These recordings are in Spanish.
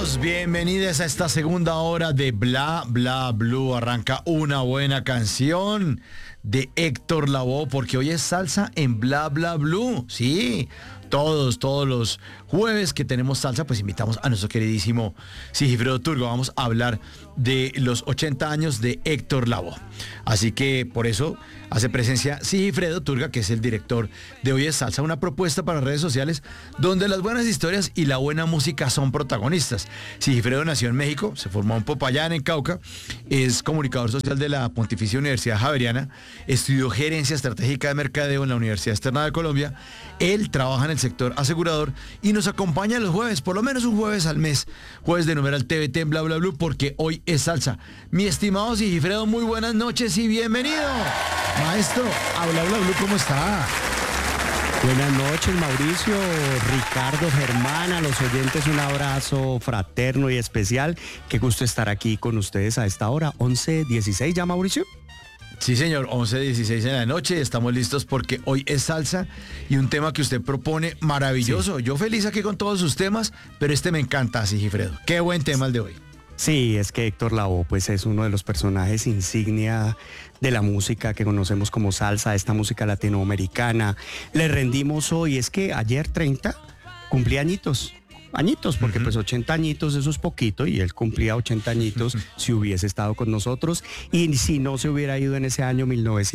Bienvenidos a esta segunda hora de Bla Bla Blue. Arranca una buena canción de Héctor Lavoe, porque hoy es salsa en Bla Bla Blue. Sí, todos los jueves que tenemos salsa, pues invitamos a nuestro queridísimo Sigifredo Turga. Vamos a hablar de los 80 años de Héctor Lavoe. Así que por eso hace presencia Sigifredo Turga, que es el director de Hoy es Salsa, una propuesta para redes sociales donde las buenas historias y la buena música son protagonistas. Sigifredo nació en México, se formó en Popayán, en Cauca, es comunicador social de la Pontificia Universidad Javeriana, estudió gerencia estratégica de mercadeo en la Universidad Externa de Colombia. Él trabaja en el sector asegurador y nos acompaña los jueves, por lo menos un jueves al mes, jueves de numeral TVT en Bla Bla Blue, porque hoy es salsa. Mi estimado Sigifredo, muy buenas noches y bienvenido. Maestro, a Bla Bla Blue, ¿cómo está? Buenas noches, Mauricio, Ricardo, Germán, a los oyentes un abrazo fraterno y especial. Qué gusto estar aquí con ustedes a esta hora, 11:16 ya, Mauricio. Sí, señor, 11:16 en la noche, estamos listos porque hoy es salsa y un tema que usted propone maravilloso. Sí. Yo feliz aquí con todos sus temas, pero este me encanta, Sigifredo. Qué buen tema el de hoy. Sí, es que Héctor Lavoe pues es uno de los personajes insignia de la música que conocemos como salsa, esta música latinoamericana. Le rendimos hoy, es que ayer 30 cumplía añitos, porque pues 80 añitos eso es poquito y él cumplía 80 añitos si hubiese estado con nosotros y si no se hubiera ido en ese año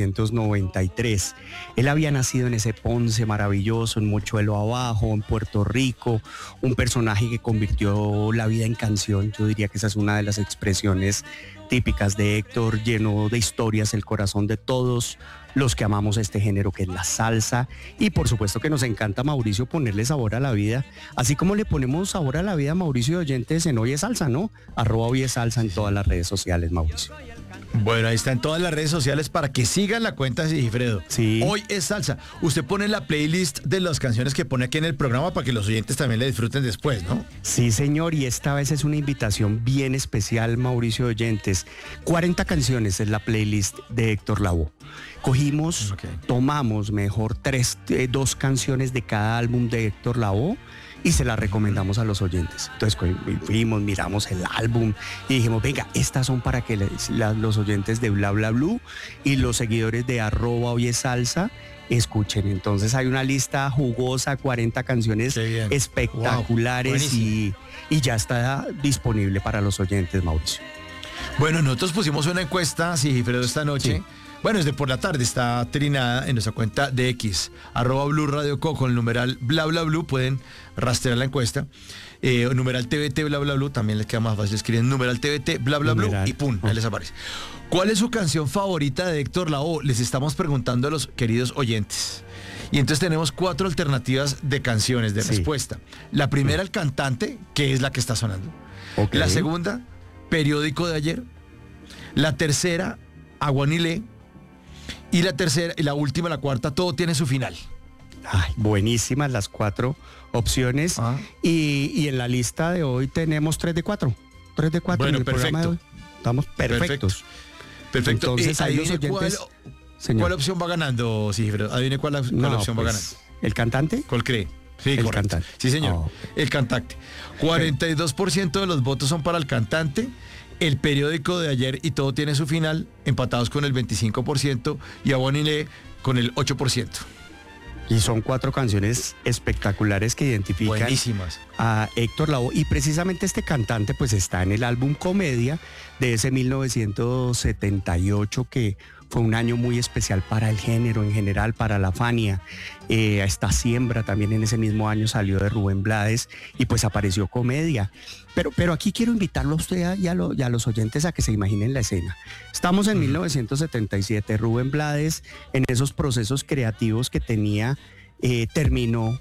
1993. Él había nacido en ese Ponce maravilloso, en Mochuelo Abajo, en Puerto Rico, un personaje que convirtió la vida en canción. Yo diría que esa es una de las expresiones típicas de Héctor, lleno de historias, el corazón de todos los que amamos este género que es la salsa, y por supuesto que nos encanta, Mauricio, ponerle sabor a la vida, así como le ponemos sabor a la vida, Mauricio, de oyentes en Hoy es Salsa, ¿no? @Hoy es Salsa en todas las redes sociales, Mauricio. Bueno, ahí está en todas las redes sociales para que sigan la cuenta de Sigifredo. Sí. Hoy es salsa. Usted pone la playlist de las canciones que pone aquí en el programa para que los oyentes también le disfruten después, ¿no? Sí, señor, y esta vez es una invitación bien especial, Mauricio, de oyentes. 40 canciones es la playlist de Héctor Lavoe. Cogimos, tomamos mejor dos canciones de cada álbum de Héctor Lavoe y se las recomendamos a los oyentes. Entonces fuimos, miramos el álbum y dijimos, venga, estas son para que los oyentes de Bla Bla Blue y los seguidores de @Hoy es Salsa escuchen. Entonces hay una lista jugosa, 40 canciones espectaculares. Wow, y ya está disponible para los oyentes, Mauricio. Bueno, nosotros pusimos una encuesta, Sigifredo, esta noche. Sí. Bueno, desde por la tarde está trinada en nuestra cuenta de X, @Blue Radio Co, con el numeral Bla Bla Blue, pueden rastrear la encuesta. Numeral TVT Bla Bla Blue, también les queda más fácil escribir numeral TVT Bla Bla Blue y pum, ahí les aparece. ¿Cuál es su canción favorita de Héctor Lavoe? Les estamos preguntando a los queridos oyentes. Y entonces tenemos 4 alternativas de canciones de respuesta. La primera, el cantante, que es la que está sonando. Okay. La segunda, periódico de ayer. La tercera, Aguanilé. Y la tercera, y la última, la cuarta, todo tiene su final. Ay, buenísimas las 4 opciones. Y en la lista de hoy tenemos 3 de 4. 3 de 4 bueno, en el programa de hoy. Estamos perfectos. Perfecto. Entonces, ahí los oyentes... ¿Cuál opción va ganando, Sigifredo? Adivine cuál opción va ganando. ¿El cantante? ¿Cuál cree? Sí, el correcto. Cantante. Sí, señor. El cantante. 42% de los votos son para el cantante. El periódico de ayer y todo tiene su final, empatados con el 25% y Aguanilé con el 8%. Y son 4 canciones espectaculares que identifican buenísimas a Héctor Lavoe. Y precisamente este cantante pues está en el álbum Comedia de ese 1978, que fue un año muy especial para el género en general, para la Fania. Esta Siembra también en ese mismo año salió de Rubén Blades y pues apareció Comedia. Pero aquí quiero invitarlo a usted y a los oyentes a que se imaginen la escena. Estamos en 1977, Rubén Blades en esos procesos creativos que tenía, terminó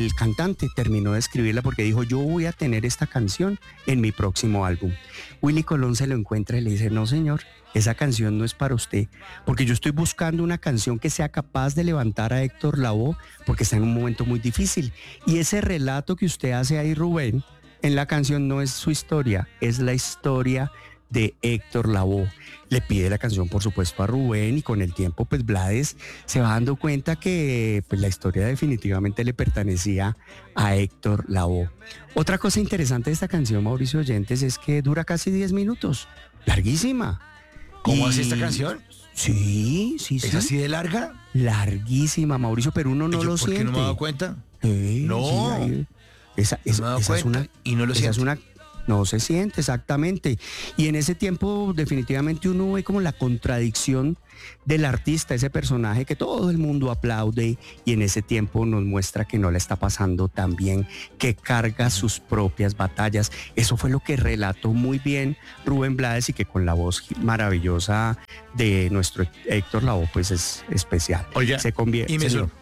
de escribirla porque dijo, yo voy a tener esta canción en mi próximo álbum. Willy Colón se lo encuentra y le dice, no señor, esa canción no es para usted, porque yo estoy buscando una canción que sea capaz de levantar a Héctor Lavoe porque está en un momento muy difícil. Y ese relato que usted hace ahí, Rubén, en la canción no es su historia, es la historia de Héctor Lavoe. Le pide la canción, por supuesto, a Rubén, y con el tiempo, pues Blades se va dando cuenta que pues, la historia definitivamente le pertenecía a Héctor Lavoe. Otra cosa interesante de esta canción, Mauricio Oyentes, es que dura casi 10 minutos. Larguísima. ¿Cómo así esta canción? Sí. ¿Es así de larga? Larguísima, Mauricio, pero uno no lo ¿Por siente. qué no me he dado cuenta? No. Esa No me he dado cuenta y no lo siento. No se siente, exactamente. Y en ese tiempo definitivamente uno ve como la contradicción del artista, ese personaje que todo el mundo aplaude, y en ese tiempo nos muestra que no le está pasando tan bien, que carga sus propias batallas. Eso fue lo que relató muy bien Rubén Blades, y que con la voz maravillosa de nuestro Héctor Lavoe pues es especial. Oiga, se convierte.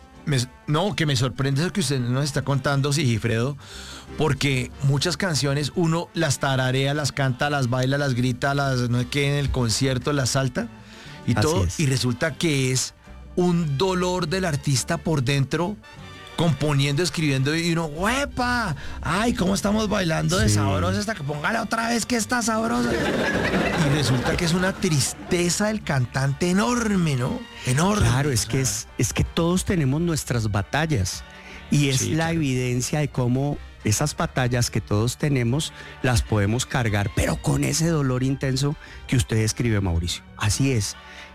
que me sorprende lo que usted nos está contando, Sigifredo, porque muchas canciones uno las tararea, las canta, las baila, las grita, las no sé qué, en el concierto las salta y Así todo, es. y resulta que es un dolor del artista por dentro, componiendo, escribiendo, y uno, ¡huepa! ¡Ay, cómo estamos bailando de Sí. sabrosa hasta que póngala otra vez que está sabrosa! Y resulta que es una tristeza del cantante enorme, ¿no? Enorme. Claro, es que todos tenemos nuestras batallas, y es Sí, la claro. evidencia de cómo esas batallas que todos tenemos las podemos cargar, pero con ese dolor intenso que usted describe, Mauricio. Así es.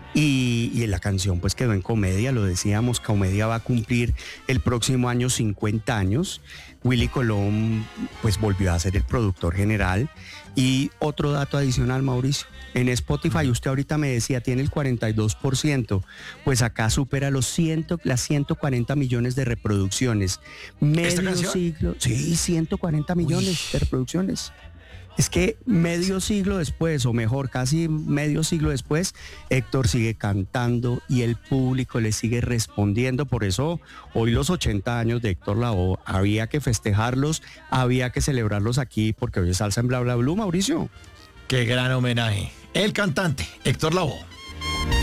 Y la canción pues quedó en Comedia, lo decíamos, Comedia va a cumplir el próximo año 50 años. Willy Colón pues volvió a ser el productor general. Y otro dato adicional, Mauricio, en Spotify usted ahorita me decía tiene el 42%, pues acá supera las 140 millones de reproducciones. Medio canción? siglo, sí, 140 millones de reproducciones. Es que medio siglo después, o mejor, casi medio siglo después, Héctor sigue cantando y el público le sigue respondiendo. Por eso hoy los 80 años de Héctor Lavoe había que festejarlos, había que celebrarlos aquí, porque hoy es Salsa en Bla Bla Blue, Mauricio. ¡Qué gran homenaje! El cantante, Héctor Lavoe.